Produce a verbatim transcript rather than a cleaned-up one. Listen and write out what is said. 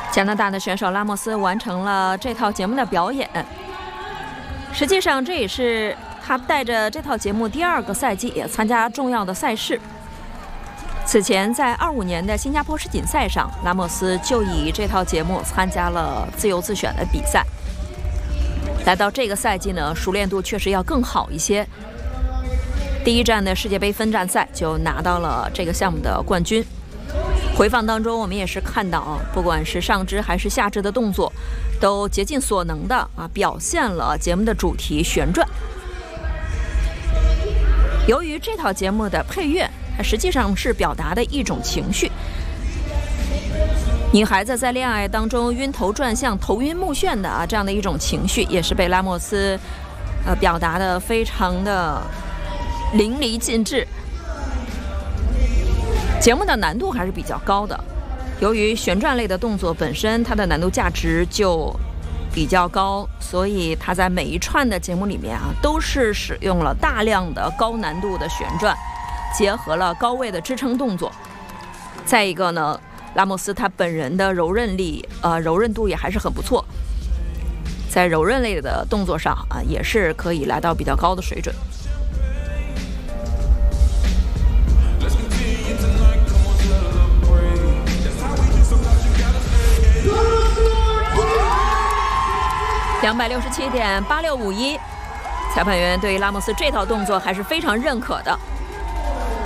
加拿大的选手拉莫斯完成了这套节目的表演。实际上，这也是他带着这套节目第二个赛季也参加重要的赛事。此前，在二五年的新加坡世锦赛上，拉莫斯就以这套节目参加了自由自选的比赛。来到这个赛季呢，熟练度确实要更好一些。第一站的世界杯分站赛就拿到了这个项目的冠军。回放当中，我们也是看到啊，不管是上肢还是下肢的动作，都竭尽所能的啊表现了节目的主题旋转。由于这套节目的配乐，它实际上是表达的一种情绪。女孩子在恋爱当中晕头转向、头晕目眩的啊这样的一种情绪，也是被拉莫斯呃表达的非常的淋漓尽致。节目的难度还是比较高的，由于旋转类的动作本身它的难度价值就比较高，所以它在每一串的节目里面啊，都是使用了大量的高难度的旋转，结合了高位的支撑动作。再一个呢，拉莫斯他本人的柔韧力呃柔韧度也还是很不错，在柔韧类的动作上啊，也是可以来到比较高的水准。两百六十七点八六五一，裁判员对于拉莫斯这套动作还是非常认可的。